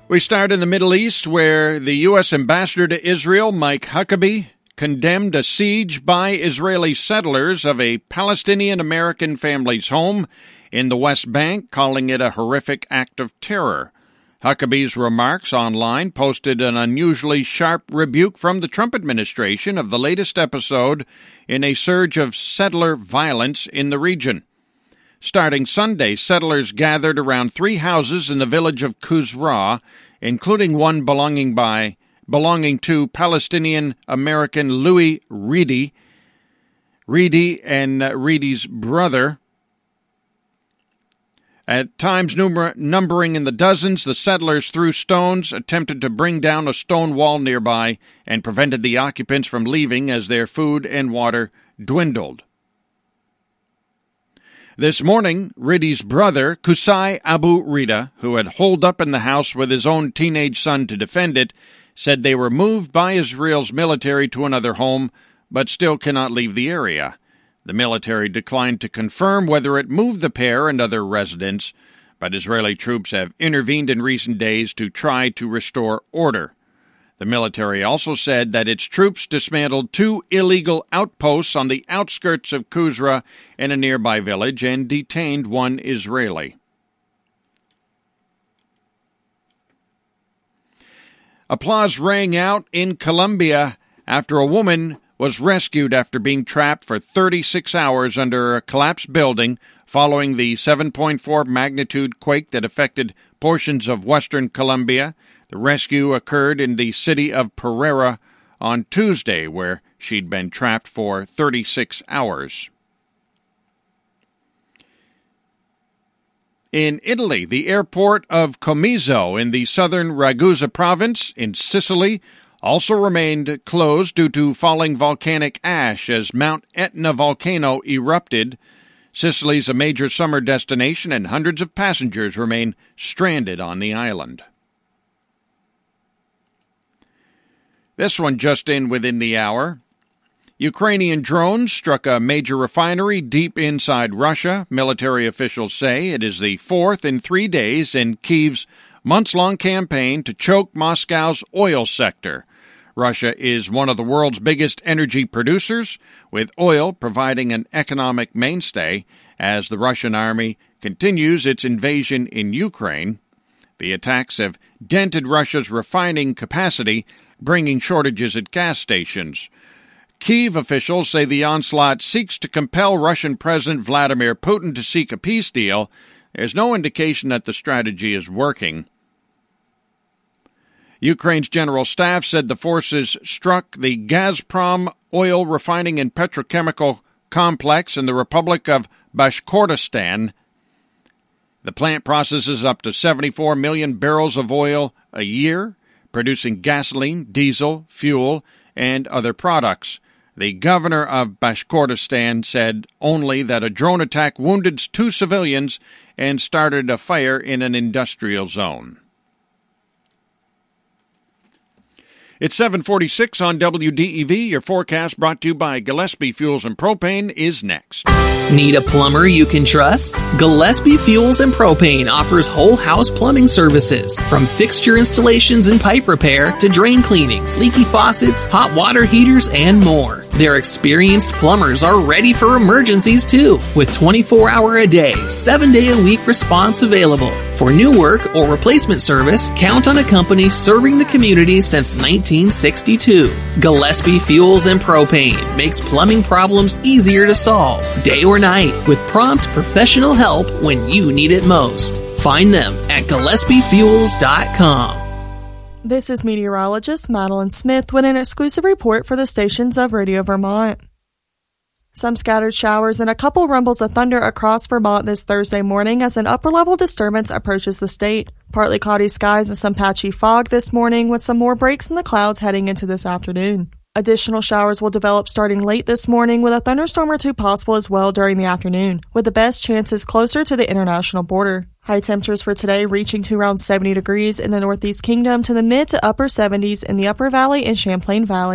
We start in the Middle East, where the U.S. ambassador to Israel, Mike Huckabee, condemned a siege by Israeli settlers of a Palestinian-American family's home in the West Bank, calling it a horrific act of terror. Huckabee's remarks online posted an unusually sharp rebuke from the Trump administration of the latest episode in a surge of settler violence in the region. Starting Sunday, settlers gathered around 3 houses in the village of Qusra, including one belonging to Palestinian-American Louis Reedy. Reedy and Reedy's brother. At times numbering in the dozens, the settlers threw stones, attempted to bring down a stone wall nearby, and prevented the occupants from leaving as their food and water dwindled. This morning, Reedy's brother, Qusay Abu Rida, who had holed up in the house with his own teenage son to defend it, said they were moved by Israel's military to another home, but still cannot leave the area. The military declined to confirm whether it moved the pair and other residents, but Israeli troops have intervened in recent days to try to restore order. The military also said that its troops dismantled 2 illegal outposts on the outskirts of Qusra in a nearby village and detained 1 Israeli. Applause rang out in Colombia after a woman was rescued after being trapped for 36 hours under a collapsed building following the 7.4 magnitude quake that affected portions of western Colombia. The rescue occurred in the city of Pereira on Tuesday, where she'd been trapped for 36 hours. In Italy, the airport of Comiso in the southern Ragusa province in Sicily also remained closed due to falling volcanic ash as Mount Etna volcano erupted. Sicily's a major summer destination, and hundreds of passengers remain stranded on the island. This one just in within the hour. Ukrainian drones struck a major refinery deep inside Russia. Military officials say it is the 4th in 3 days in Kyiv's months-long campaign to choke Moscow's oil sector. Russia is one of the world's biggest energy producers, with oil providing an economic mainstay as the Russian army continues its invasion in Ukraine. The attacks have dented Russia's refining capacity, bringing shortages at gas stations. Kyiv officials say the onslaught seeks to compel Russian President Vladimir Putin to seek a peace deal. There's no indication that the strategy is working. Ukraine's general staff said the forces struck the Gazprom oil refining and petrochemical complex in the Republic of Bashkortostan. The plant processes up to 74 million barrels of oil a year, producing gasoline, diesel, fuel, and other products. The governor of Bashkortostan said only that a drone attack wounded 2 civilians and started a fire in an industrial zone. It's 7:46 on WDEV. Your forecast brought to you by Gillespie Fuels and Propane is next. Need a plumber you can trust? Gillespie Fuels and Propane offers whole house plumbing services, from fixture installations and pipe repair to drain cleaning, leaky faucets, hot water heaters, and more. Their experienced plumbers are ready for emergencies too, with 24-hour-a-day, 7-day-a-week response available. For new work or replacement service, count on a company serving the community since 1962. Gillespie Fuels and Propane makes plumbing problems easier to solve, day or night, with prompt professional help when you need it most. Find them at GillespieFuels.com. This is meteorologist Madeline Smith with an exclusive report for the stations of Radio Vermont. Some scattered showers and a couple rumbles of thunder across Vermont this Thursday morning as an upper-level disturbance approaches the state. Partly cloudy skies and some patchy fog this morning, with some more breaks in the clouds heading into this afternoon. Additional showers will develop starting late this morning, with a thunderstorm or 2 possible as well during the afternoon, with the best chances closer to the international border. High temperatures for today reaching to around 70 degrees in the Northeast Kingdom to the mid to upper 70s in the Upper Valley and Champlain Valley.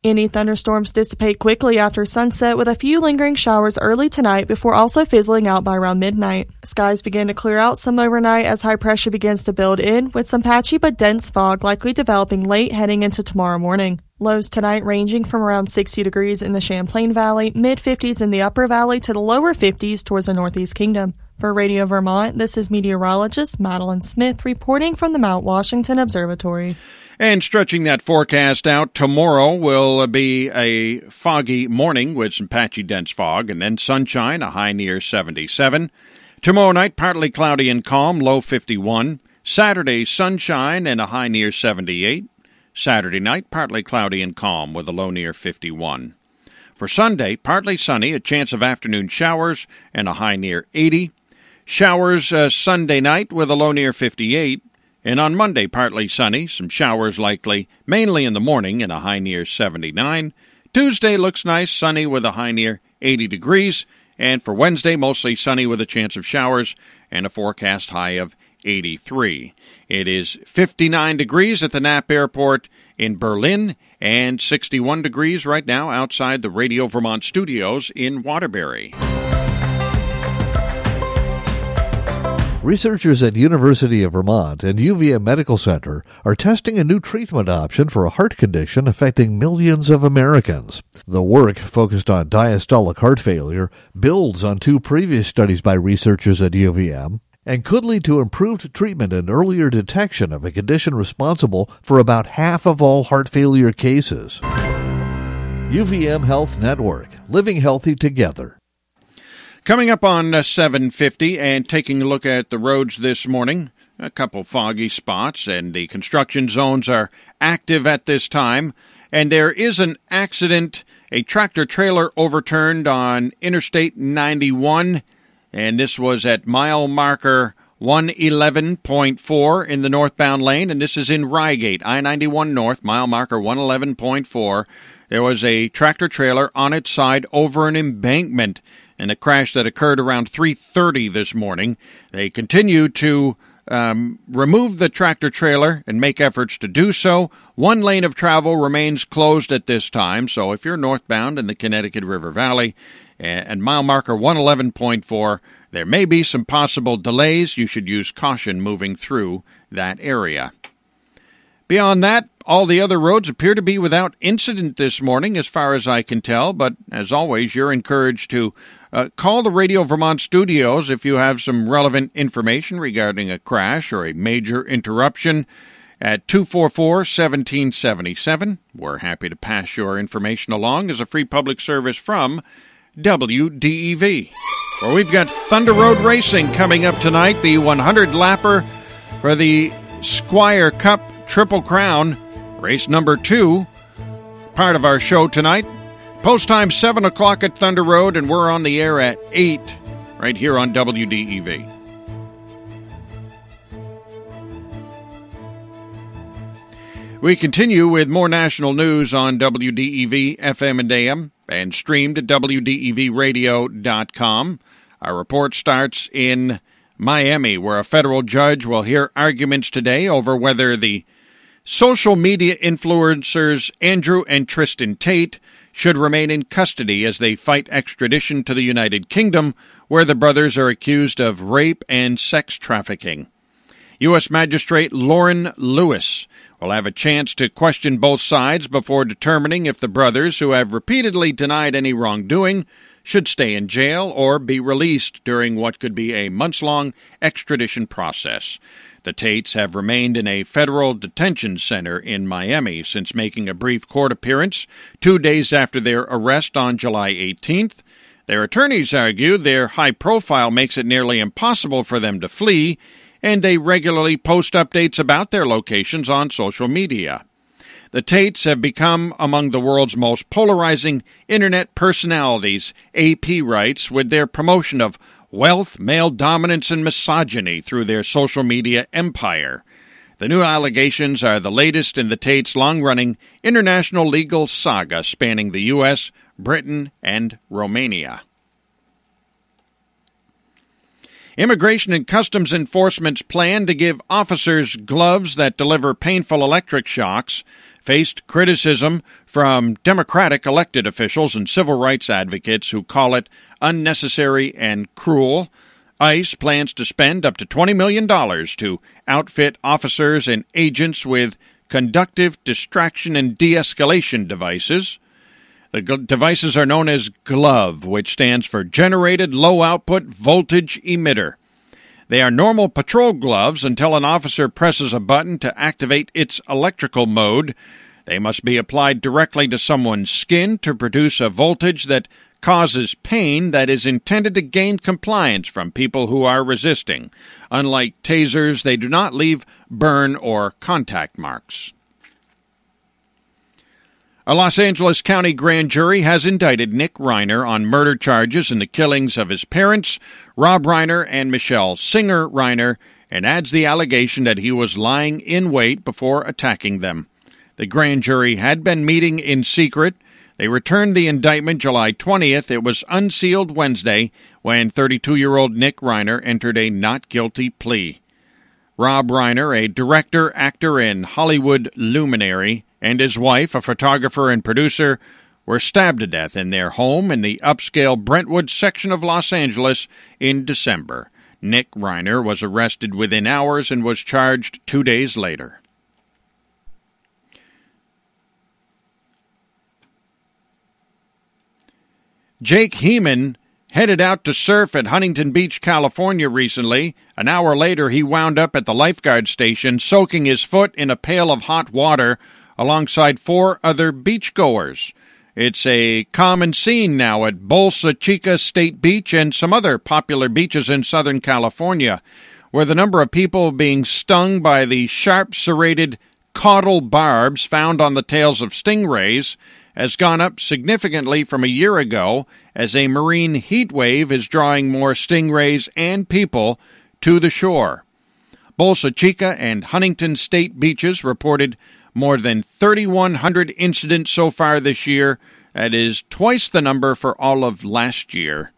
Any thunderstorms dissipate quickly after sunset with a few lingering showers early tonight before also fizzling out by around midnight. Skies begin to clear out some overnight as high pressure begins to build in, with some patchy but dense fog likely developing late heading into tomorrow morning. Lows tonight ranging from around 60 degrees in the Champlain Valley, mid-50s in the Upper Valley to the lower 50s towards the Northeast Kingdom. For Radio Vermont, this is meteorologist Madeline Smith reporting from the Mount Washington Observatory. And stretching that forecast out, tomorrow will be a foggy morning with some patchy dense fog, and then sunshine, a high near 77. Tomorrow night, partly cloudy and calm, low 51. Saturday, sunshine and a high near 78. Saturday night, partly cloudy and calm with a low near 51. For Sunday, partly sunny, a chance of afternoon showers and a high near 80. Showers Sunday night with a low near 58. And on Monday, partly sunny, some showers likely, mainly in the morning, and a high near 79. Tuesday looks nice, sunny with a high near 80 degrees. And for Wednesday, mostly sunny with a chance of showers and a forecast high of 83. It is 59 degrees at the Knapp Airport in Berlin and 61 degrees right now outside the Radio Vermont studios in Waterbury. Researchers at University of Vermont and UVM Medical Center are testing a new treatment option for a heart condition affecting millions of Americans. The work, focused on diastolic heart failure, builds on two previous studies by researchers at UVM and could lead to improved treatment and earlier detection of a condition responsible for about half of all heart failure cases. UVM Health Network, living healthy together. Coming up on 7:50 and taking a look at the roads this morning, a couple foggy spots, and the construction zones are active at this time. And there is an accident, a tractor-trailer overturned on Interstate 91, and this was at mile marker 111.4 in the northbound lane, and this is in Rygate, I-91 North, mile marker 111.4. There was a tractor-trailer on its side over an embankment, and a crash that occurred around 3:30 this morning. They continue to remove the tractor-trailer and make efforts to do so. One lane of travel remains closed at this time, so if you're northbound in the Connecticut River Valley and mile marker 111.4, there may be some possible delays. You should use caution moving through that area. Beyond that, all the other roads appear to be without incident this morning, as far as I can tell, but as always, you're encouraged to call the Radio Vermont studios if you have some relevant information regarding a crash or a major interruption at 244-1777. We're happy to pass your information along as a free public service from WDEV. Well, we've got Thunder Road Racing coming up tonight, the 100-lapper for the Squire Cup Triple Crown, race number 2, part of our show tonight. Post time 7 o'clock at Thunder Road, and we're on the air at 8 right here on WDEV. We continue with more national news on WDEV FM and AM and streamed at WDEVradio.com. Our report starts in Miami, where a federal judge will hear arguments today over whether the social media influencers Andrew and Tristan Tate should remain in custody as they fight extradition to the United Kingdom, where the brothers are accused of rape and sex trafficking. U.S. Magistrate Lauren Lewis will have a chance to question both sides before determining if the brothers, who have repeatedly denied any wrongdoing, should stay in jail or be released during what could be a months-long extradition process. The Tates have remained in a federal detention center in Miami since making a brief court appearance 2 days after their arrest on July 18th. Their attorneys argue their high profile makes it nearly impossible for them to flee, and they regularly post updates about their locations on social media. The Tates have become among the world's most polarizing internet personalities, AP writes, with their promotion of wealth, male dominance, and misogyny through their social media empire. The new allegations are the latest in the Tates' long-running international legal saga spanning the U.S., Britain, and Romania. Immigration and Customs Enforcement's plan to give officers gloves that deliver painful electric shocks faced criticism from Democratic elected officials and civil rights advocates who call it unnecessary and cruel. ICE plans to spend up to $20 million to outfit officers and agents with conductive distraction and de-escalation devices. The devices are known as GLOVE, which stands for Generated Low Output Voltage Emitter. They are normal patrol gloves until an officer presses a button to activate its electrical mode. They must be applied directly to someone's skin to produce a voltage that causes pain that is intended to gain compliance from people who are resisting. Unlike tasers, they do not leave burn or contact marks. A Los Angeles County grand jury has indicted Nick Reiner on murder charges in the killings of his parents, Rob Reiner and Michelle Singer Reiner, and adds the allegation that he was lying in wait before attacking them. The grand jury had been meeting in secret. They returned the indictment July 20th. It was unsealed Wednesday when 32-year-old Nick Reiner entered a not guilty plea. Rob Reiner, a director, actor, and Hollywood luminary, and his wife, a photographer and producer, were stabbed to death in their home in the upscale Brentwood section of Los Angeles in December. Nick Reiner was arrested within hours and was charged 2 days later. Jake Heeman headed out to surf at Huntington Beach, California recently. An hour later, he wound up at the lifeguard station, soaking his foot in a pail of hot water alongside 4 other beachgoers. It's a common scene now at Bolsa Chica State Beach and some other popular beaches in Southern California, where the number of people being stung by the sharp serrated caudal barbs found on the tails of stingrays has gone up significantly from a year ago as a marine heat wave is drawing more stingrays and people to the shore. Bolsa Chica and Huntington State beaches reported more than 3,100 incidents so far this year. That is twice the number for all of last year.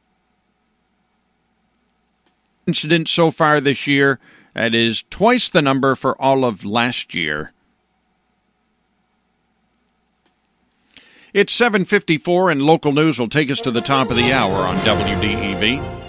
Incidents so far this year. That is twice the number for all of last year. It's 7:54, and local news will take us to the top of the hour on WDEV.